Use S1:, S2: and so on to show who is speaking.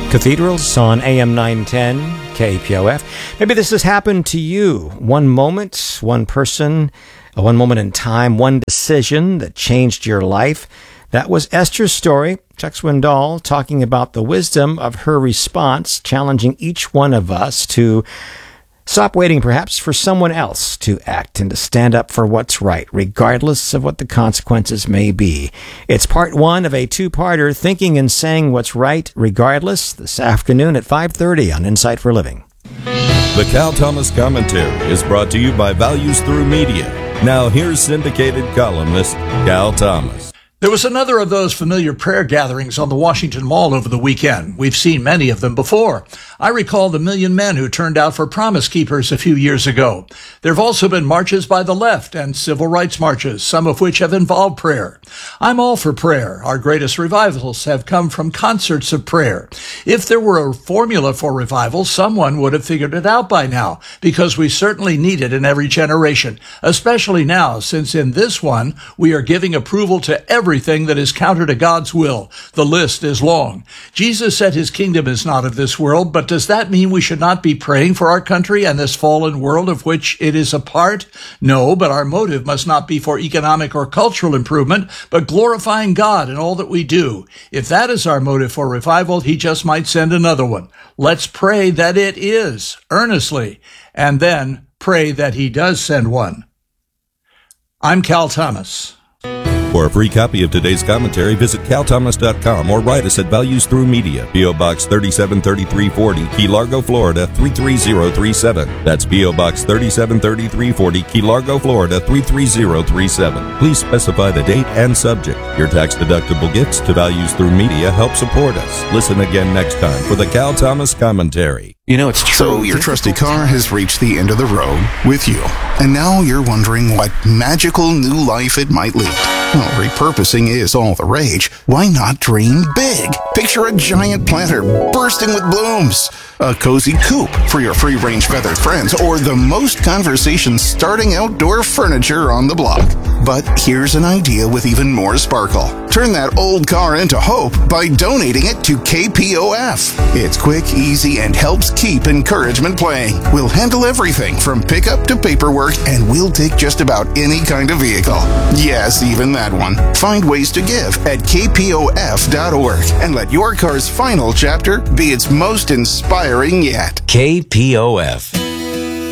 S1: Cathedrals on AM 910, KPOF. Maybe this has happened to you. One moment, one person, one moment in time, one decision that changed your life. That was Esther's story. Chuck Swindoll talking about the wisdom of her response, challenging each one of us to stop waiting perhaps for someone else to act and to stand up for what's right, regardless of what the consequences may be. It's part one of a two-parter, Thinking and Saying What's Right Regardless, this afternoon at 5:30 on Insight for Living.
S2: The Cal Thomas Commentary is brought to you by Values Through Media. Now here's syndicated columnist Cal Thomas.
S3: There was another of those familiar prayer gatherings on the Washington Mall over the weekend. We've seen many of them before. I recall the million men who turned out for Promise Keepers a few years ago. There have also been marches by the left and civil rights marches, some of which have involved prayer. I'm all for prayer. Our greatest revivals have come from concerts of prayer. If there were a formula for revival, someone would have figured it out by now, because we certainly need it in every generation, especially now, since in this one, we are giving approval to everything that is counter to God's will. The list is long. Jesus said his kingdom is not of this world, but does that mean we should not be praying for our country and this fallen world of which it is a part? No, but our motive must not be for economic or cultural improvement, but glorifying God in all that we do. If that is our motive for revival, he just might send another one. Let's pray that it is, earnestly, and then pray that he does send one. I'm Cal Thomas.
S2: For a free copy of today's commentary, visit calthomas.com or write us at Values Through Media, P.O. Box 373340, Key Largo, Florida 33037. That's P.O. Box 373340, Key Largo, Florida 33037. Please specify the date and subject. Your tax-deductible gifts to Values Through Media help support us. Listen again next time for the Cal Thomas Commentary.
S4: You know, it's true.
S5: So your trusty car has reached the end of the road with you. And now you're wondering what magical new life it might lead. Well, repurposing is all the rage. Why not dream big? Picture a giant planter bursting with blooms, a cozy coop for your free-range feathered friends, or the most conversation-starting outdoor furniture on the block. But here's an idea with even more sparkle. Turn that old car into hope by donating it to KPOF. It's quick, easy, and helps keep encouragement playing. We'll handle everything from pickup to paperwork, and we'll take just about any kind of vehicle. Yes, even that one. Find ways to give at kpof.org and let your car's final chapter be its most inspiring yet.
S4: KPOF.